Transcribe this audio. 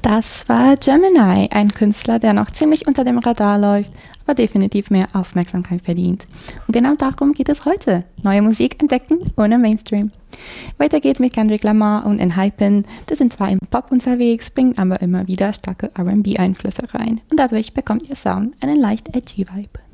Das war Gemini, ein Künstler, der noch ziemlich unter dem Radar läuft, aber definitiv mehr Aufmerksamkeit verdient. Und genau darum geht es heute. Neue Musik entdecken ohne Mainstream. Weiter geht's mit Kendrick Lamar und Enhypen. Die sind zwar im Pop unterwegs, bringen aber immer wieder starke R&B-Einflüsse rein. Und dadurch bekommt ihr Sound einen leicht edgy Vibe.